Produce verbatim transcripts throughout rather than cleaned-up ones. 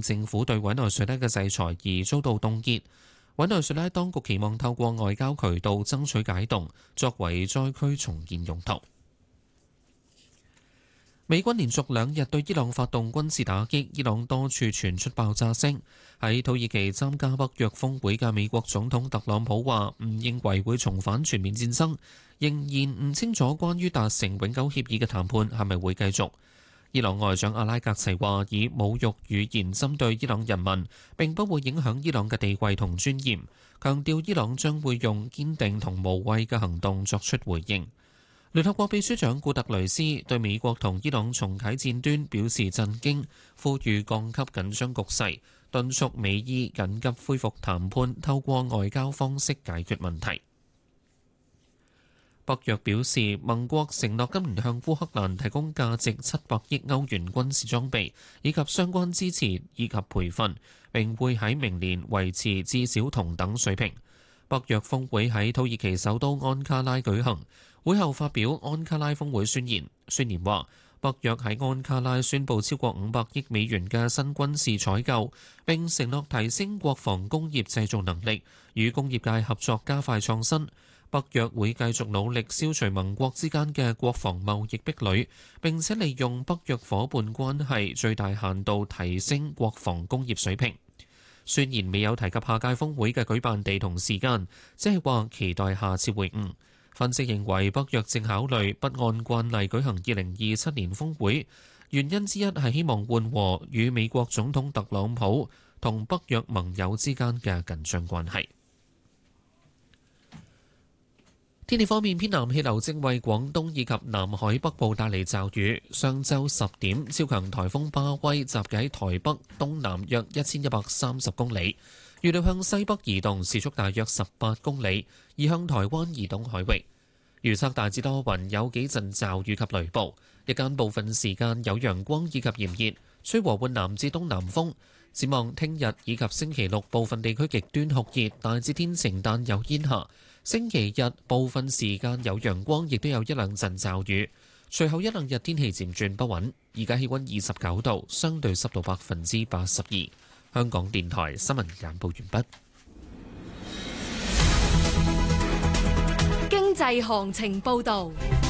政府對委內瑞拉嘅制裁而遭到凍結。委內瑞拉當局期望透過外交渠道爭取解凍，作為災區重建用途。美軍連續兩日對伊朗發動軍事打擊，伊朗多處傳出爆炸聲。喺土耳其參加北約峰會嘅美國總統特朗普話唔認為會重返全面戰爭，仍然唔清楚關於達成永久協議嘅談判係咪會繼續。伊朗外長阿拉格齊話以侮辱語言針對伊朗人民，並不會影響伊朗嘅地位同尊嚴，強調伊朗將會用堅定同無畏嘅行動作出回應。聯合國秘書長古特雷斯對美國同伊朗重啟戰端表示震驚，呼籲降級緊張局勢，敦促美伊緊急恢復談判，透過外交方式解決問題。北約表示，盟國承諾今年向烏克蘭提供價值七百億歐元軍事裝備，以及相關支持以及培訓，並會喺明年維持至少同等水平。北約峰會喺土耳其首都安卡拉舉行，會後發表安卡拉峰會宣言。宣言話，北約喺安卡拉宣布超過五百億美元嘅新軍事採購，並承諾提升國防工業製造能力，與工業界合作加快創新。北約會繼續努力消除盟國之間嘅國防貿易壁壘，並且利用北約夥伴關係最大限度提升國防工業水平。宣言未有提及下屆峰會嘅舉辦地同時間，即係話期待下次會晤。分析認為北約正考慮不按慣例舉行二零二七年峰會，原因之一係希望緩和與美國總統特朗普同北約盟友之間嘅緊張關係。天氣方面，偏南氣流正為廣東以及南海北部帶嚟驟雨。上晝十點，超強颱風巴威集結喺台北東南約一千一百三十公里，預料向西北移動，時速大約十八公里，移向台灣以東海域。預測大致多雲，有幾陣驟雨及雷暴，日間部分時間有陽光以及炎熱，吹和緩南至東南風。展望聽日以及星期六，部分地區極端酷熱，大致天晴但有煙霞。星期日部分時間有陽光，亦都有一兩陣驟雨。隨後一兩日天氣漸轉不穩。而家氣溫二十九度，相對濕度百分之八十二。香港電台新聞簡報完畢。 經濟行情報導。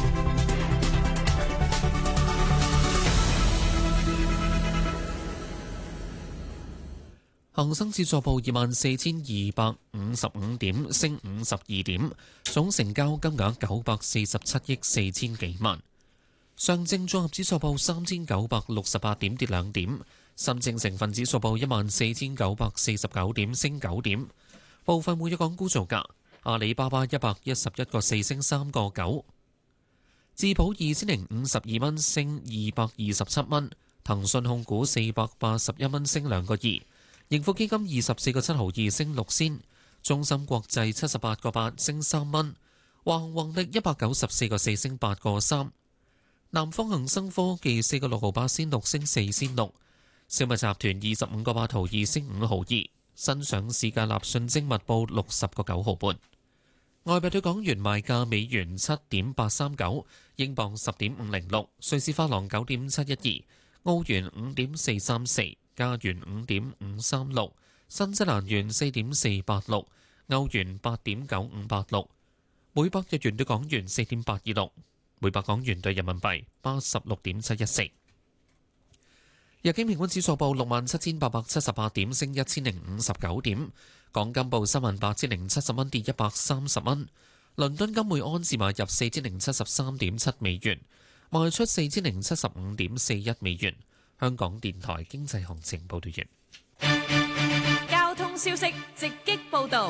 恒生指數報二萬四千二百五十五點，升五十二點，總成交金額九百四十七億四千幾萬。上證綜合指數報三千九百六十八點，跌兩點。深證成分指數報一萬四千九百四十九點，升九點。部分活躍港股造價：阿里巴巴一百一十一個四升三個九，智保二千零五十二蚊升二百二十七蚊，騰訊控股四百八十一蚊升兩個二。盈富基金二十四個七毫二升六仙，中芯國際七十八個八升三蚊，華虹宏力一百九十四個四升八個三，南方恒生科技四個六毫八仙六升四仙六，小米集團二十五個八毫二升五毫二，新上市嘅立訊精密報六十個九毫半。外幣對港元賣價：美元七點八三九，英鎊十點五零六，瑞士法郎九點七一二，澳元五點四三四。加元五點五三六，新西蘭元四點四八六，歐元八點九五八六，每百日元對港元四點八二六，每百港元對人民幣八十六點七一四。日經平均指數報六萬七千八百七十八點，升一千零五十九點。港金報三萬八千零七十蚊，跌一百三十蚊。倫敦金每安士買入四千零七十三點七美元，賣出四千零七十五點四一美元。香港電台經濟行情報道完。 交通消息直擊報道。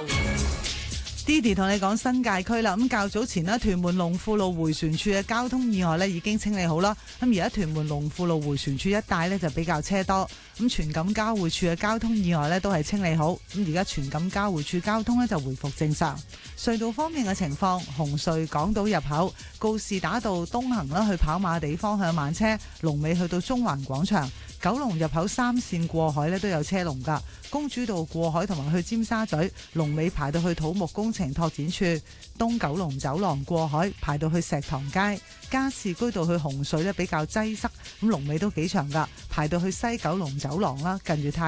Didi 同你講新界區啦，咁較早前呢，屯門龍富路迴旋處嘅交通意外呢已經清理好啦。咁而家屯門龍富路迴旋處一帶呢就比較車多，咁荃錦交匯處嘅交通意外呢都係清理好。咁而家荃錦交匯處交通呢就回復正常。隧道方面嘅情況，紅隧港島入口告士打道東行啦，去跑馬地方向慢車，龍尾去到中環廣場。九龍入口三線過海呢都有車龍㗎，公主道過海同埋去尖沙咀龍尾排到去土木工程拓展處，東九龍走廊過海排到去石塘街，加士居道去紅隧呢比較擠塞，咁龍尾都幾長㗎，排到去西九龍走廊啦，近住太